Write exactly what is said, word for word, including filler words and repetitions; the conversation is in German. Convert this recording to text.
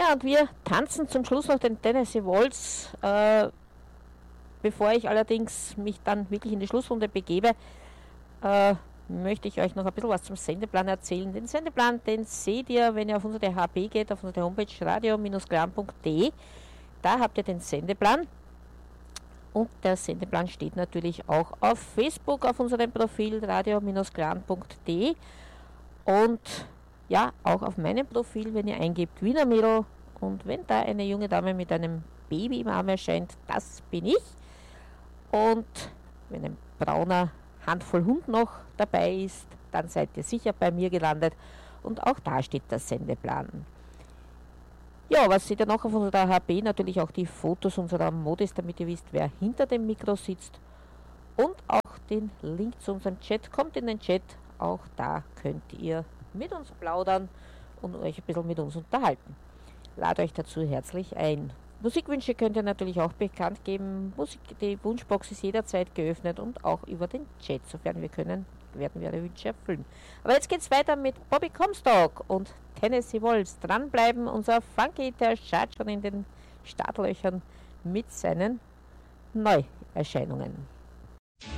Ja, und wir tanzen zum Schluss noch den Tennessee Waltz. Äh, bevor ich allerdings mich dann wirklich in die Schlussrunde begebe, äh, möchte ich euch noch ein bisschen was zum Sendeplan erzählen. Den Sendeplan, den seht ihr, wenn ihr auf unsere H P geht, auf unsere Homepage radio Glan punkt de. Da habt ihr den Sendeplan. Und der Sendeplan steht natürlich auch auf Facebook, auf unserem Profil radio Glan punkt de. Und ja, auch auf meinem Profil, wenn ihr eingebt Wiener Mädel. Und wenn da eine junge Dame mit einem Baby im Arm erscheint, das bin ich. Und wenn ein brauner Handvoll Hund noch dabei ist, dann seid ihr sicher bei mir gelandet. Und auch da steht der Sendeplan. Ja, was seht ihr noch auf unserer H P? Natürlich auch die Fotos unserer Modis, damit ihr wisst, wer hinter dem Mikro sitzt. Und auch den Link zu unserem Chat. Kommt in den Chat, auch da könnt ihr mit uns plaudern und euch ein bisschen mit uns unterhalten. Lade euch dazu herzlich ein. Musikwünsche könnt ihr natürlich auch bekannt geben. Musik, die Wunschbox ist jederzeit geöffnet und auch über den Chat. Sofern wir können, werden wir eure Wünsche erfüllen. Aber jetzt geht's weiter mit Bobby Comstock und Tennessee Waltz. Dranbleiben, unser Funky, der schaut schon in den Startlöchern mit seinen Neuerscheinungen.